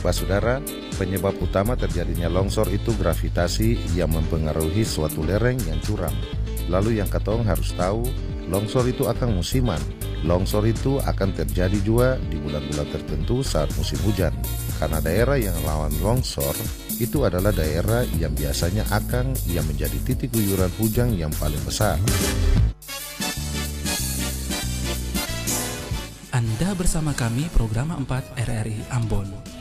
Pak Saudara, penyebab utama terjadinya longsor itu gravitasi yang mempengaruhi suatu lereng yang curam. Lalu yang katong harus tahu, longsor itu akan musiman. Longsor itu akan terjadi juga di bulan-bulan tertentu saat musim hujan. Karena daerah yang rawan longsor itu adalah daerah yang biasanya akan yang menjadi titik guyuran hujan yang paling besar. Anda bersama kami program 4 RRI Ambon.